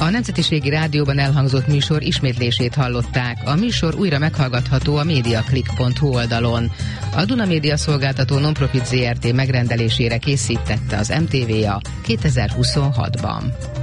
A Nemzetiségi Rádióban elhangzott műsor ismétlését hallották. A műsor újra meghallgatható a mediaclick.hu oldalon. A Duna Média Szolgáltató Nonprofit Zrt. Megrendelésére készítette az MTV-ja 2026-ban.